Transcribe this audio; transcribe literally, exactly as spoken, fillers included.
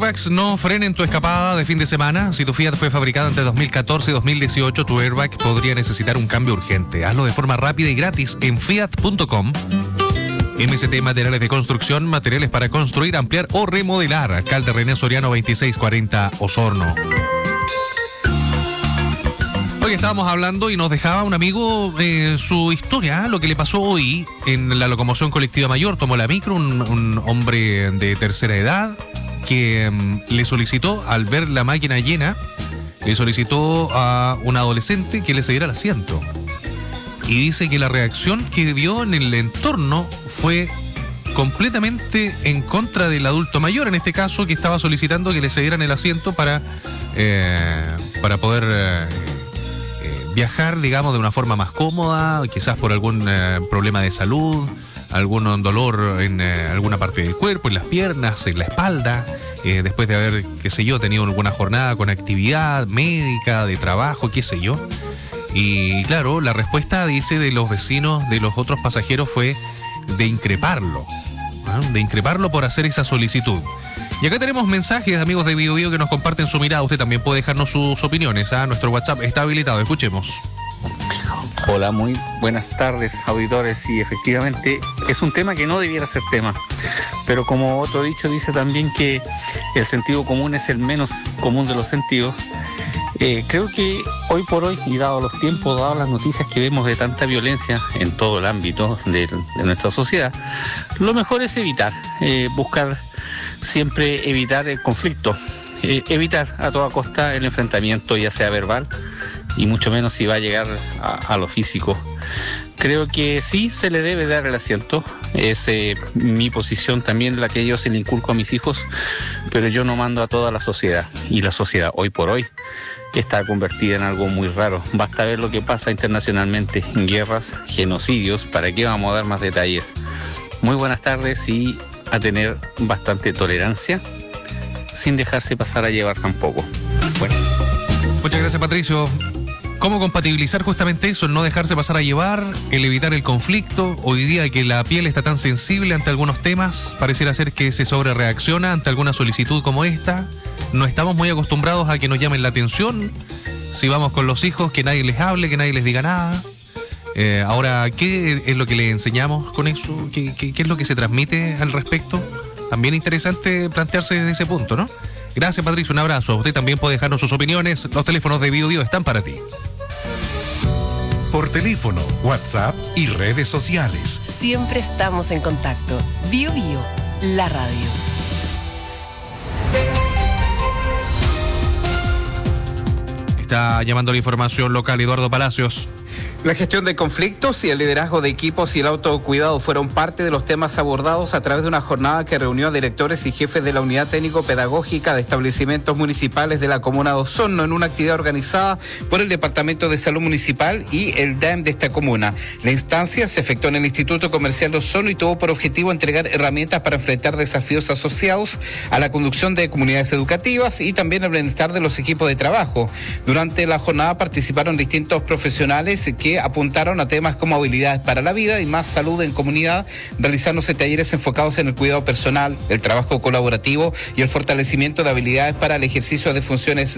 airbags no frenen tu escapada de fin de semana. Si tu Fiat fue fabricado entre dos mil catorce y dos mil dieciocho, tu airbag podría necesitar un cambio urgente. Hazlo de forma rápida y gratis en fiat punto com. M S T Materiales de Construcción, materiales para construir, ampliar o remodelar. Alcalde René Soriano veintiséis cuarenta, Osorno. Hoy estábamos hablando y nos dejaba un amigo eh, su historia, lo que le pasó hoy en la locomoción colectiva mayor. Tomó la micro un, un hombre de tercera edad que um, le solicitó, al ver la máquina llena, le solicitó a un adolescente que le cediera el asiento. Y dice que la reacción que vio en el entorno fue completamente en contra del adulto mayor, en este caso, que estaba solicitando que le cedieran el asiento para, eh, para poder eh, eh, viajar, digamos, de una forma más cómoda, quizás por algún eh, problema de salud, algún dolor en eh, alguna parte del cuerpo, en las piernas, en la espalda, eh, después de haber, qué sé yo, tenido alguna jornada con actividad médica, de trabajo, qué sé yo. Y claro, la respuesta, dice, de los vecinos, de los otros pasajeros, fue de increparlo, ¿no? De increparlo por hacer esa solicitud. Y acá tenemos mensajes, amigos de Bio Bio, que nos comparten su mirada. Usted también puede dejarnos sus opiniones, ¿ah? Nuestro WhatsApp está habilitado, escuchemos. Hola, muy buenas tardes, auditores. Y efectivamente es un tema que no debiera ser tema, pero como otro dicho dice también que el sentido común es el menos común de los sentidos. Eh, creo que hoy por hoy, y dado los tiempos, dadas las noticias que vemos de tanta violencia en todo el ámbito de, de nuestra sociedad, lo mejor es evitar, eh, buscar siempre evitar el conflicto, eh, evitar a toda costa el enfrentamiento, ya sea verbal, y mucho menos si va a llegar a, a lo físico. Creo que sí se le debe dar el asiento, es eh, mi posición también la que yo se le inculco a mis hijos, pero yo no mando a toda la sociedad, y la sociedad hoy por hoy está convertida en algo muy raro. Basta ver lo que pasa internacionalmente, guerras, genocidios. ¿Para qué vamos a dar más detalles? Muy buenas tardes y a tener bastante tolerancia sin dejarse pasar a llevar tampoco. Bueno. Muchas gracias, Patricio. ¿Cómo compatibilizar justamente eso, el no dejarse pasar a llevar, el evitar el conflicto? Hoy día que la piel está tan sensible ante algunos temas, pareciera ser que se sobrereacciona ante alguna solicitud como esta. No estamos muy acostumbrados a que nos llamen la atención. Si vamos con los hijos, que nadie les hable, que nadie les diga nada. Eh, ahora, ¿qué es lo que les enseñamos con eso? ¿Qué, qué, qué es lo que se transmite al respecto? También interesante plantearse desde ese punto, ¿no? Gracias, Patricio, un abrazo. Usted también puede dejarnos sus opiniones. Los teléfonos de Bio Bio están para ti. Por teléfono, WhatsApp y redes sociales. Siempre estamos en contacto. Bio Bio, la radio. Está llamando la información local Eduardo Palacios. La gestión de conflictos y el liderazgo de equipos y el autocuidado fueron parte de los temas abordados a través de una jornada que reunió a directores y jefes de la unidad técnico-pedagógica de establecimientos municipales de la comuna de Osorno en una actividad organizada por el Departamento de Salud Municipal y el D A M de esta comuna. La instancia se efectuó en el Instituto Comercial de Osorno y tuvo por objetivo entregar herramientas para enfrentar desafíos asociados a la conducción de comunidades educativas y también el bienestar de los equipos de trabajo. Durante la jornada participaron distintos profesionales que apuntaron a temas como habilidades para la vida y más salud en comunidad, realizándose talleres enfocados en el cuidado personal, el trabajo colaborativo y el fortalecimiento de habilidades para el ejercicio de funciones